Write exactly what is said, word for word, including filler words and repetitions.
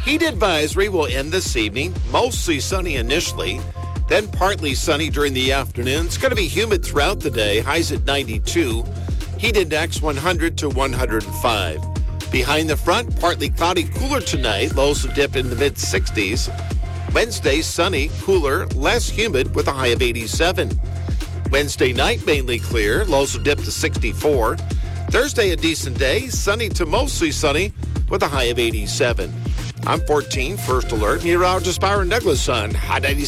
Heat advisory will end this evening. Mostly sunny initially, then partly sunny during the afternoon. It's going to be humid throughout the day. Highs at ninety-two. Heat index one hundred to one hundred five. Behind the front, partly cloudy, cooler tonight. Lows will dip in the mid sixties. Wednesday, sunny, cooler, less humid with a high of eighty-seven. Wednesday night, mainly clear. Lows will dip to sixty-four. Thursday, a decent day. Sunny to mostly sunny with a high of eighty-seven. I'm fourteen, First Alert. Meteorologist Byron Douglas on Hot ninety-seven.